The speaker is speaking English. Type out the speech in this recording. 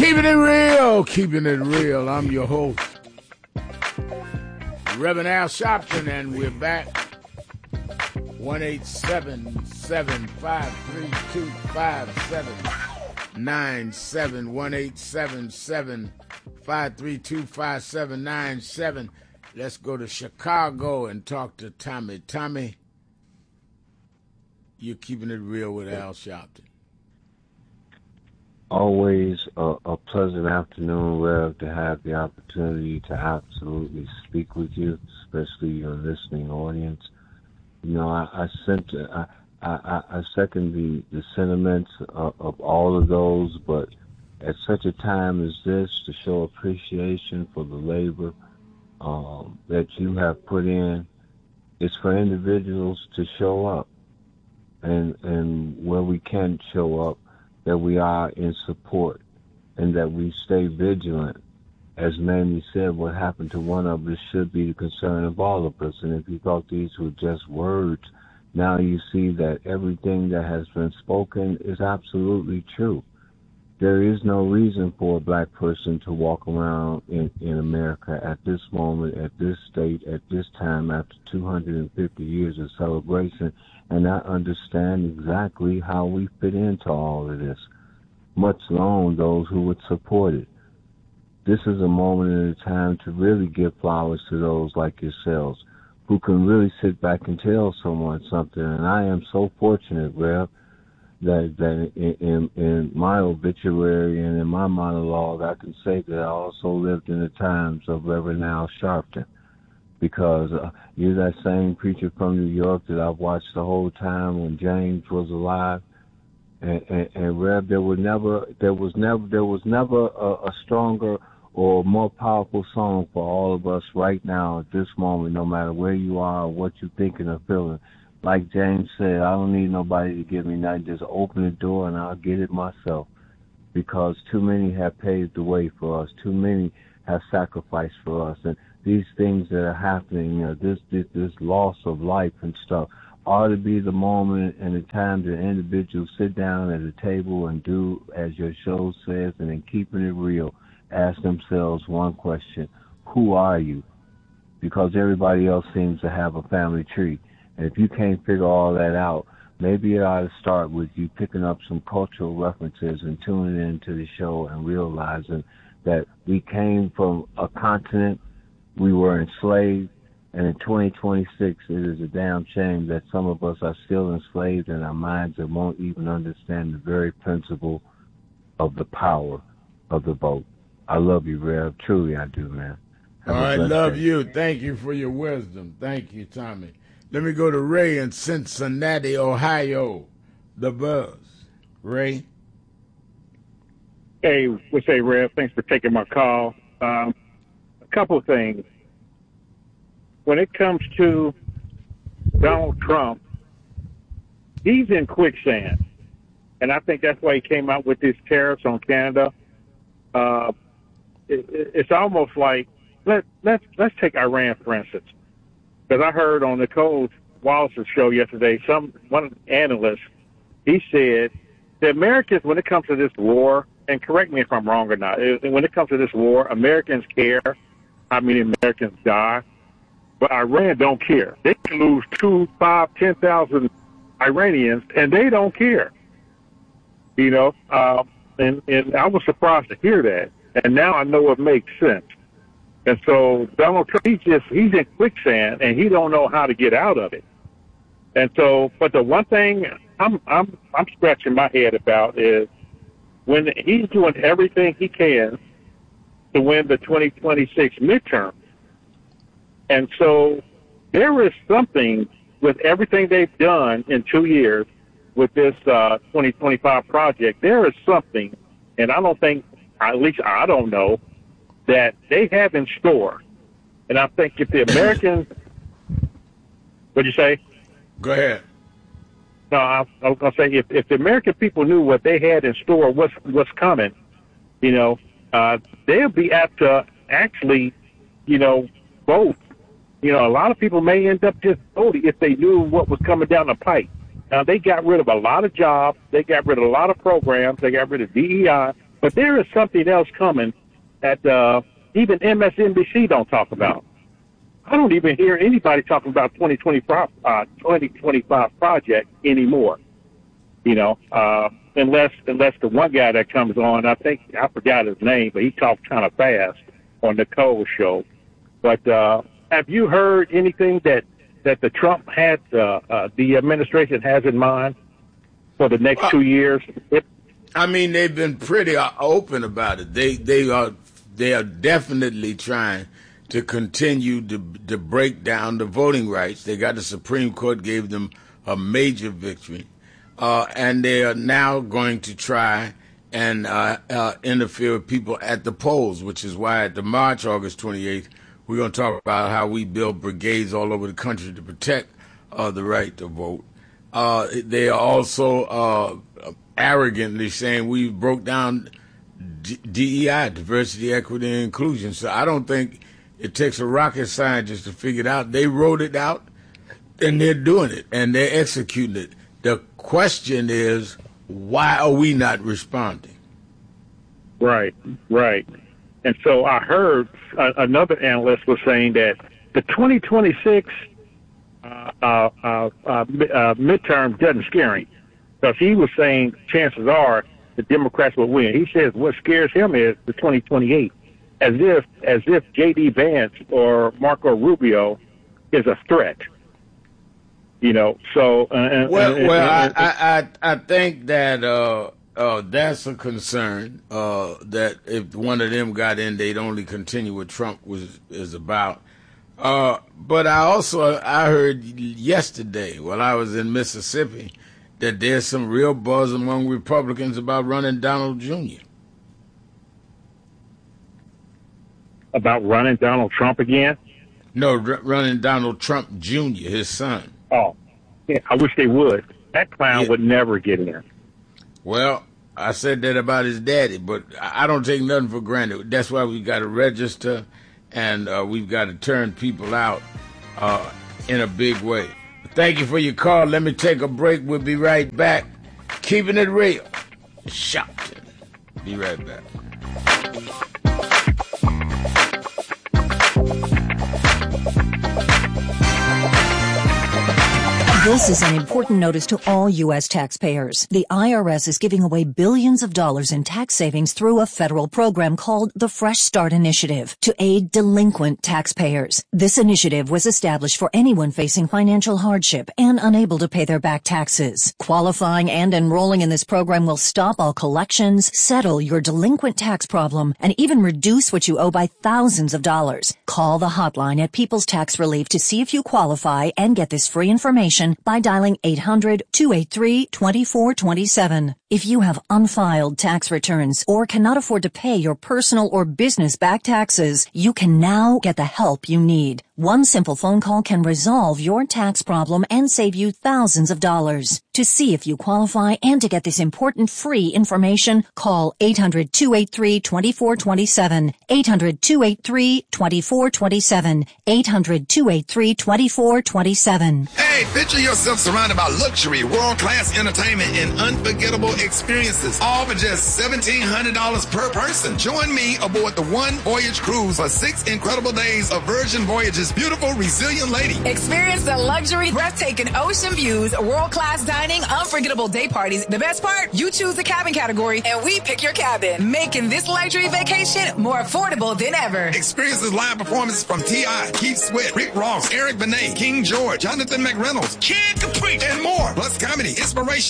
Keeping it real, keeping it real. I'm your host, Reverend Al Sharpton, and we're back. 1-877-532-5797. 1-877-532-5797. Let's go to Chicago and talk to Tommy. Tommy, you're keeping it real with Al Sharpton. Always a pleasant afternoon, Rev, to have the opportunity to absolutely speak with you, especially your listening audience. You know, I second the sentiments of all of those, but at such a time as this, to show appreciation for the labor that you have put in, it's for individuals to show up, and where we can show up, that we are in support and that we stay vigilant. As Mamie said, what happened to one of us should be the concern of all of us. And if you thought these were just words, now you see that everything that has been spoken is absolutely true. There is no reason for a black person to walk around in America at this moment, at this state, at this time, after 250 years of celebration, and not understand exactly how we fit into all of this, much alone those who would support it. This is a moment in time to really give flowers to those like yourselves who can really sit back and tell someone something. And I am so fortunate, Rev, that in my obituary and in my monologue, I can say that I also lived in the times of Reverend Al Sharpton, because you're that same preacher from New York that I've watched the whole time when James was alive. And Rev, there was never a stronger or more powerful song for all of us right now at this moment, no matter where you are or what you're thinking or feeling. Like James said, I don't need nobody to give me nothing. Just open the door and I'll get it myself, because too many have paved the way for us. Too many have sacrificed for us. And these things that are happening, you know, this loss of life and stuff, ought to be the moment and the time that individuals sit down at a table and do as your show says, and in keeping it real, ask themselves one question: who are you? Because everybody else seems to have a family tree. And if you can't figure all that out, maybe it ought to start with you picking up some cultural references and tuning into the show and realizing that we came from a continent, we were enslaved, and in 2026, it is a damn shame that some of us are still enslaved in our minds and won't even understand the very principle of the power of the vote. I love you, Rev. Truly, I do, man. All right, love you. Thank you for your wisdom. Thank you, Tommy. Let me go to Ray in Cincinnati, Ohio. The Buzz. Ray? Hey, what's up, Rev? Thanks for taking my call. A couple of things. When it comes to Donald Trump, he's in quicksand. And I think that's why he came out with these tariffs on Canada. It's almost like, let's take Iran, for instance. Because I heard on Nicole Wallace's show yesterday, one analyst, he said the Americans, when it comes to this war, and correct me if I'm wrong or not, when it comes to this war, Americans care how many Americans die, but Iran don't care. They can lose 2, 5, 10,000 Iranians, and they don't care. You know, and I was surprised to hear that, and now I know it makes sense. And so Donald Trump, he's in quicksand, and he don't know how to get out of it. And so, but the one thing I'm scratching my head about is when he's doing everything he can to win the 2026 midterm. And so there is something with everything they've done in 2 years with this 2025 project. There is something, and I don't think, at least I don't know, that they have in store. And I think if the Americans, what'd you say? Go ahead. No, I was going to say, if the American people knew what they had in store, what's coming, you know, they'll be apt to actually, you know, vote. You know, a lot of people may end up just voting if they knew what was coming down the pipe. Now, they got rid of a lot of jobs. They got rid of a lot of programs. They got rid of DEI. But there is something else coming that even MSNBC don't talk about. I don't even hear anybody talking about 2025 project anymore. You know, unless the one guy that comes on, I forgot his name, but he talks kind of fast on the Cole show. But have you heard anything that the Trump had, the administration has in mind for the next 2 years? I mean, they've been pretty open about it. They are definitely trying to continue to break down the voting rights. They got the Supreme Court gave them a major victory, and they are now going to try and interfere with people at the polls, which is why at the march, August 28th, we're going to talk about how we build brigades all over the country to protect the right to vote. They are also arrogantly saying we broke down DEI, diversity, equity, and inclusion. So I don't think it takes a rocket scientist to figure it out. They wrote it out, and they're doing it, and they're executing it. The question is, why are we not responding? Right. And so I heard another analyst was saying that the 2026 midterm doesn't scare him, because he was saying chances are the Democrats will win. He says what scares him is the 2028, as if J.D. Vance or Marco Rubio is a threat. You know, so I think that that's a concern. That if one of them got in, they'd only continue what Trump is about. But I heard yesterday while I was in Mississippi that there's some real buzz among Republicans about running Donald Jr. About running Donald Trump again? No, running Donald Trump Jr., his son. Oh, yeah, I wish they would. That clown would never get in. Well, I said that about his daddy, but I don't take nothing for granted. That's why we got to register, and we've got to turn people out in a big way. Thank you for your call. Let me take a break. We'll be right back. Keeping it real. Shouting. Be right back. This is an important notice to all U.S. taxpayers. The IRS is giving away billions of dollars in tax savings through a federal program called the Fresh Start Initiative to aid delinquent taxpayers. This initiative was established for anyone facing financial hardship and unable to pay their back taxes. Qualifying and enrolling in this program will stop all collections, settle your delinquent tax problem, and even reduce what you owe by thousands of dollars. Call the hotline at People's Tax Relief to see if you qualify and get this free information by dialing 800-283-2427. If you have unfiled tax returns or cannot afford to pay your personal or business back taxes, you can now get the help you need. One simple phone call can resolve your tax problem and save you thousands of dollars. To see if you qualify and to get this important free information, call 800-283-2427, 800-283-2427, 800-283-2427. Hey, picture yourself surrounded by luxury, world-class entertainment, and unforgettable experiences, all for just $1,700 per person. Join me aboard the One Voyage Cruise for 6 incredible days of Virgin Voyage's beautiful, resilient lady. Experience the luxury, breathtaking ocean views, world-class dining, unforgettable day parties. The best part? You choose the cabin category, and we pick your cabin, making this luxury vacation more affordable than ever. Experiences live performances from T.I., Keith Sweat, Rick Ross, Eric Benet, King George, Jonathan McReynolds, Kid Capri, and more. Plus comedy, inspiration,